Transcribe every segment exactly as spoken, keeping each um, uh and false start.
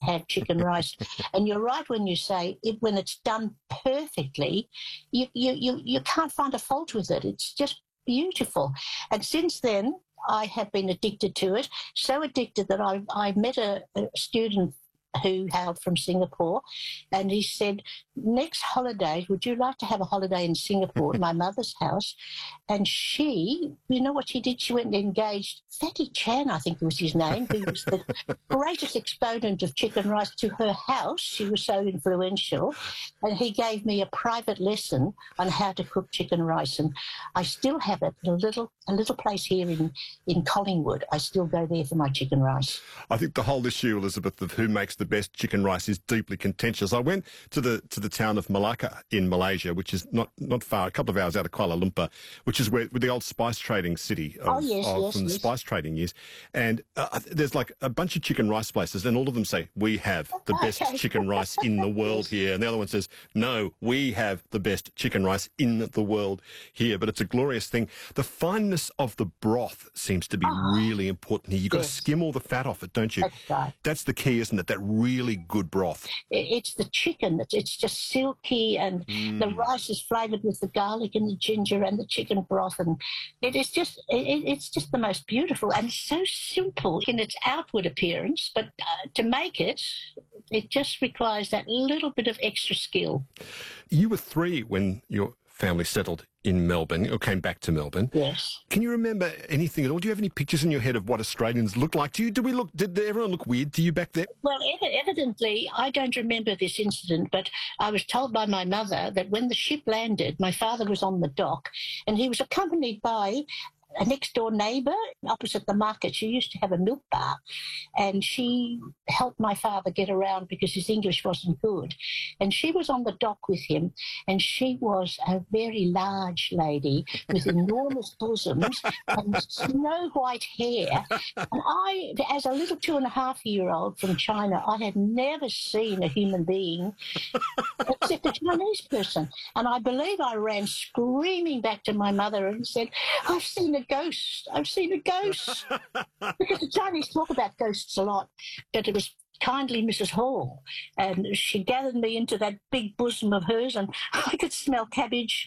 have chicken rice. And you're right when you say it, when it's done perfectly, you, you, you, you can't find a fault with it. It's just beautiful. And since then, I have been addicted to it, so addicted that I, I met a, a student who hailed from Singapore, and he said, next holiday, would you like to have a holiday in Singapore at my mother's house? And she, you know what she did? She went and engaged Fatty Chan, I think was his name, who was the greatest exponent of chicken rice, to her house. She was so influential. And he gave me a private lesson on how to cook chicken rice. And I still have it, a little a little place here in, in Collingwood. I still go there for my chicken rice. I think the whole issue, Elizabeth, of who makes the best chicken rice is deeply contentious. I went to the to the town of Malacca in Malaysia, which is not, not far, a couple of hours out of Kuala Lumpur, which is where, where the old spice trading city of, oh, yes, of yes, from yes. the spice trading years. And uh, there's like a bunch of chicken rice places, and all of them say, we have the best Okay. chicken rice in the world here. And the other one says, no, we have the best chicken rice in the world here. But it's a glorious thing. The fineness of the broth seems to be Oh, really important here. You've got yes. to skim all the fat off it, don't you? That's right. That's the key, isn't it? That really good broth. It's the chicken. It's, it's just silky, and Mm. the rice is flavoured with the garlic and the ginger and the chicken broth, and it is just it, it's just the most beautiful and so simple in its outward appearance. But uh, to make it, it just requires that little bit of extra skill. You were three when your family settled in Melbourne, or came back to Melbourne. Yes. Can you remember anything at all? Do you have any pictures in your head of what Australians look like? Do you? Do we look? Did everyone look weird to you back then? Well, ev- evidently, I don't remember this incident, but I was told by my mother that when the ship landed, my father was on the dock, and he was accompanied by a next-door neighbour opposite the market. She used to have a milk bar, and she helped my father get around because his English wasn't good. And she was on the dock with him, and she was a very large lady with enormous bosoms and snow-white hair. And I, as a little two-and-a-half-year-old from China, I had never seen a human being except a Chinese person. And I believe I ran screaming back to my mother and said, I've seen a ghost. I've seen a ghost. Because the Chinese talk about ghosts a lot. But it was kindly Missus Hall. And she gathered me into that big bosom of hers, and I could smell cabbage.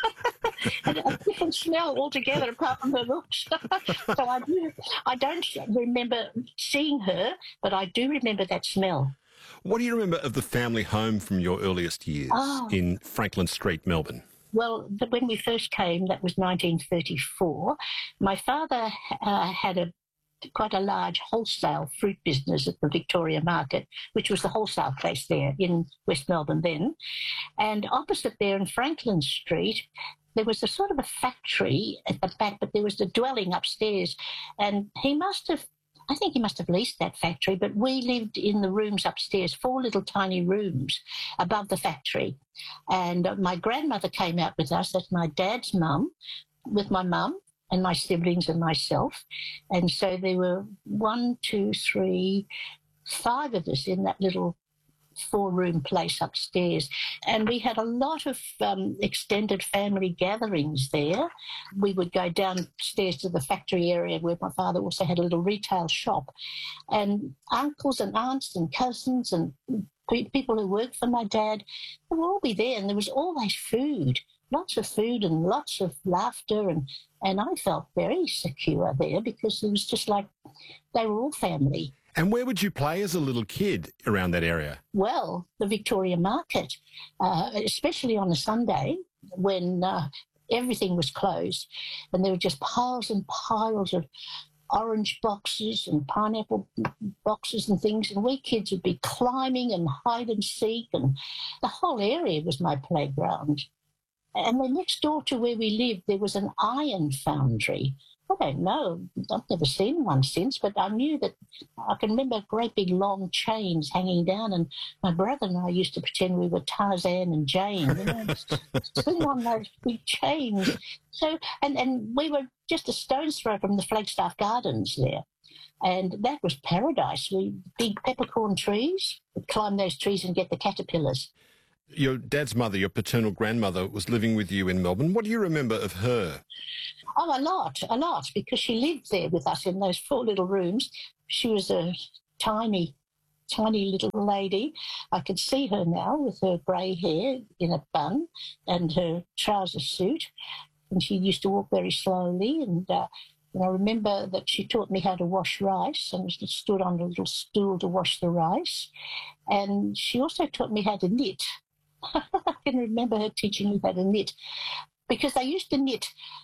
And a different smell altogether apart from her looks. So I, do, I don't remember seeing her, but I do remember that smell. What do you remember of the family home from your earliest years Oh. in Franklin Street, Melbourne? Well, the, when we first came, that was nineteen thirty-four, my father uh, had a quite a large wholesale fruit business at the Victoria Market, which was the wholesale place there in West Melbourne then. And opposite there in Franklin Street, there was a sort of a factory at the back, but there was the dwelling upstairs. And he must have I think he must have leased that factory, but we lived in the rooms upstairs, four little tiny rooms above the factory. And my grandmother came out with us, that's my dad's mum, with my mum and my siblings and myself. And so there were one, two, three, five of us in that little four-room place upstairs. And we had a lot of um, extended family gatherings there. We would go downstairs to the factory area where my father also had a little retail shop. And uncles and aunts and cousins and pe- people who worked for my dad, they would all be there, and there was always food, lots of food and lots of laughter. And, and I felt very secure there because it was just like they were all family. And where would you play as a little kid around that area? Well, the Victoria Market, uh, especially on a Sunday when uh, everything was closed and there were just piles and piles of orange boxes and pineapple boxes and things, and we kids would be climbing and hide and seek, and the whole area was my playground. And then next door to where we lived, there was an iron foundry. I don't know, I've never seen one since, but I knew that I can remember great big long chains hanging down, and my brother and I used to pretend we were Tarzan and Jane, you know, swing on those big chains. So, and, and we were just a stone's throw from the Flagstaff Gardens there. And that was paradise. We big peppercorn trees, we'd climb those trees and get the caterpillars. Your dad's mother, your paternal grandmother, was living with you in Melbourne. What do you remember of her? Oh, a lot, a lot, because she lived there with us in those four little rooms. She was a tiny tiny little lady. I could see her now with her grey hair in a bun and her trouser suit. And she used to walk very slowly. And, uh, and I remember that she taught me how to wash rice and stood on a little stool to wash the rice. And she also taught me how to knit. I can remember her teaching me how to knit, because they used to knit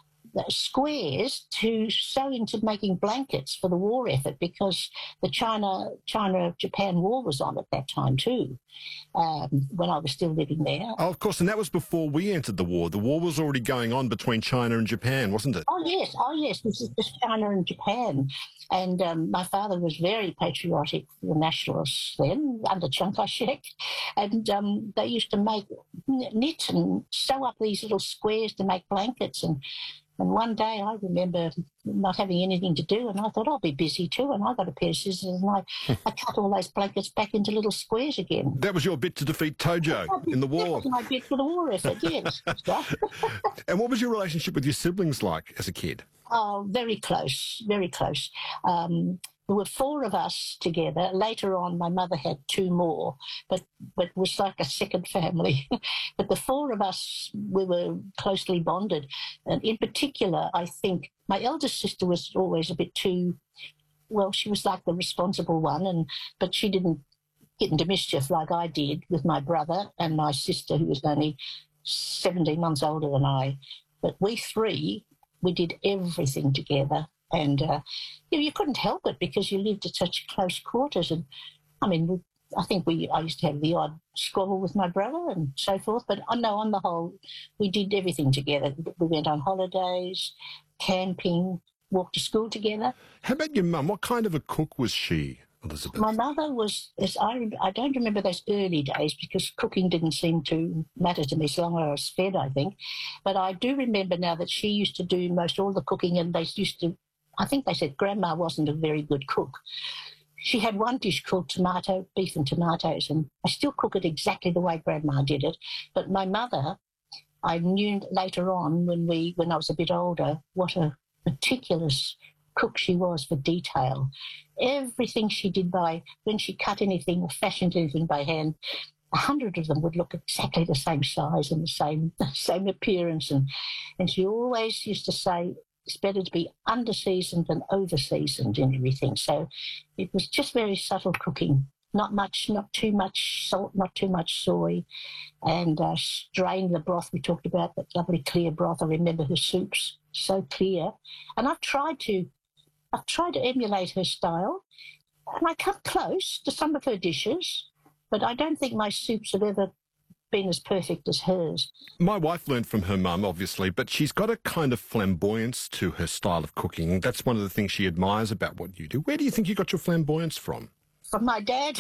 squares to sew into making blankets for the war effort, because the China China Japan war was on at that time too, um, when I was still living there. Oh, of course, and that was before we entered the war. The war was already going on between China and Japan, wasn't it? Oh yes, oh yes, this is just China and Japan. And um, my father was very patriotic for the nationalists then, under Chiang Kai-shek. And um, they used to make, knit and sew up these little squares to make blankets. And And one day I remember not having anything to do, and I thought I'll be busy too, and I got a pair of scissors and I, I cut all those blankets back into little squares again. That was your bit to defeat Tojo in the war. That was my bit for the war effort, yes. And what was your relationship with your siblings like as a kid? Oh, very close, very close. Um, there were four of us together. Later on, my mother had two more, but but it was like a second family. But the four of us, we were closely bonded. And in particular, I think my eldest sister was always a bit too, well, she was like the responsible one, and but she didn't get into mischief like I did with my brother and my sister, who was only seventeen months older than I. But we three, we did everything together. And uh, you know, you couldn't help it because you lived at such close quarters. And I mean, we, I think we I used to have the odd squabble with my brother and so forth. But I know on the whole, we did everything together. We went on holidays, camping, walked to school together. How about your mum? What kind of a cook was she, Elizabeth? My mother was, as I, I don't remember those early days because cooking didn't seem to matter to me so long as I was fed, I think. But I do remember now that she used to do most all the cooking, and they used to, I think they said Grandma wasn't a very good cook. She had one dish called tomato, beef and tomatoes, and I still cook it exactly the way Grandma did it. But my mother, I knew later on when we, when I was a bit older, what a meticulous cook she was for detail. Everything she did by, when she cut anything or fashioned anything by hand, a hundred of them would look exactly the same size and the same the same appearance. And, and she always used to say, it's better to be under-seasoned than over-seasoned in everything. So it was just very subtle cooking. Not much, not too much salt, not too much soy. And uh, strain the broth. We talked about that lovely clear broth. I remember her soups, so clear. And I've tried to, I've tried to emulate her style. And I come close to some of her dishes, but I don't think my soups have ever been as perfect as hers. My wife learned from her mum, obviously, but she's got a kind of flamboyance to her style of cooking. That's one of the things she admires about what you do. Where do you think you got your flamboyance from? From my dad.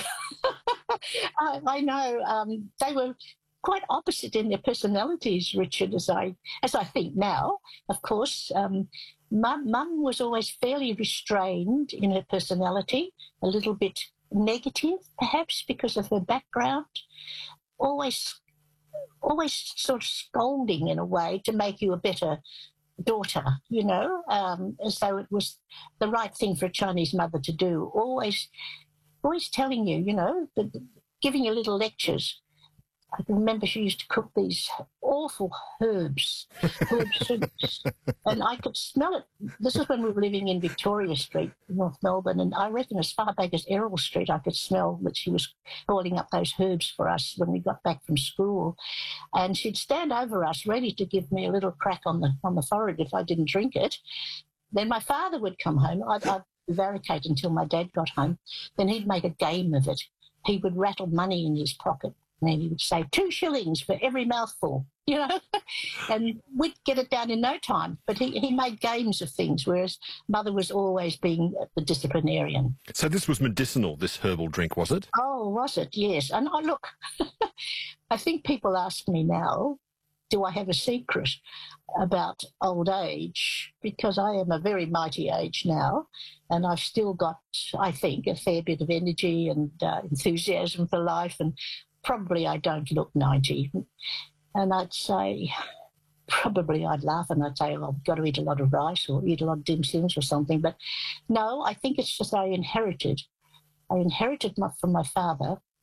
I, I know um, they were quite opposite in their personalities, Richard, as I as I think now. Of course, um, mum, mum was always fairly restrained in her personality, a little bit negative, perhaps because of her background. Always, always sort of scolding in a way to make you a better daughter, you know, um, as though it was the right thing for a Chinese mother to do. Always, always telling you, you know, the, giving you little lectures. I can remember she used to cook these awful herbs, herb soups, and I could smell it. This is when we were living in Victoria Street, North Melbourne, and I reckon as far back as Errol Street, I could smell that she was boiling up those herbs for us when we got back from school. And she'd stand over us, ready to give me a little crack on the on the forehead if I didn't drink it. Then my father would come home. I'd, I'd prevaricate until my dad got home. Then he'd make a game of it. He would rattle money in his pocket. And then he would say, two shillings for every mouthful, you know, and we'd get it down in no time. But he, he made games of things, whereas mother was always being the disciplinarian. So this was medicinal, this herbal drink, was it? Oh, was it? Yes. And I look, I think people ask me now, do I have a secret about old age? Because I am a very mighty age now, and I've still got, I think, a fair bit of energy and uh, enthusiasm for life, and probably I don't look ninety. And I'd say, probably I'd laugh and I'd say, well, I've got to eat a lot of rice or eat a lot of dim sums or something. But no, I think it's just I inherited I inherited my, from my father